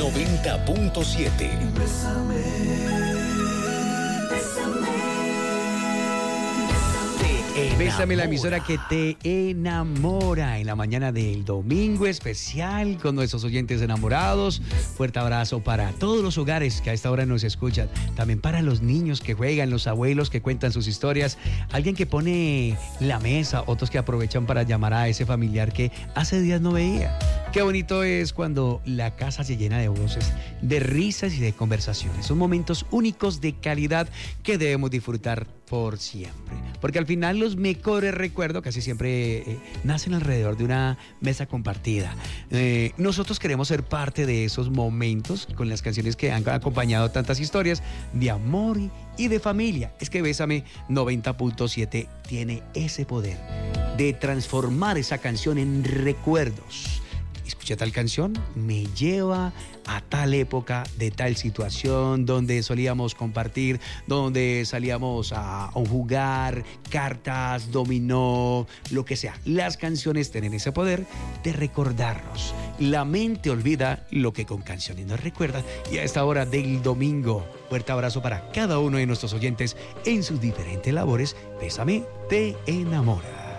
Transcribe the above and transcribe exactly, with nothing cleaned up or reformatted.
noventa punto siete. Bésame, la emisora que te enamora en la mañana del domingo especial con nuestros oyentes enamorados. Fuerte abrazo para todos los hogares que a esta hora nos escuchan. También para los niños que juegan, los abuelos que cuentan sus historias. Alguien que pone la mesa, otros que aprovechan para llamar a ese familiar que hace días no veía. Qué bonito es cuando la casa se llena de voces, de risas y de conversaciones. Son momentos únicos de calidad que debemos disfrutar por siempre. Porque al final los mejores recuerdos casi siempre eh, nacen alrededor de una mesa compartida. Eh, nosotros queremos ser parte de esos momentos con las canciones que han acompañado tantas historias de amor y de familia. Es que Bésame noventa punto siete tiene ese poder de transformar esa canción en recuerdos. Escuché tal canción, me lleva a tal época, de tal situación, donde solíamos compartir, donde salíamos a, a jugar, cartas, dominó, lo que sea. Las canciones tienen ese poder de recordarnos. La mente olvida lo que con canciones nos recuerda. Y a esta hora del domingo, fuerte abrazo para cada uno de nuestros oyentes en sus diferentes labores. Bésame, te enamora.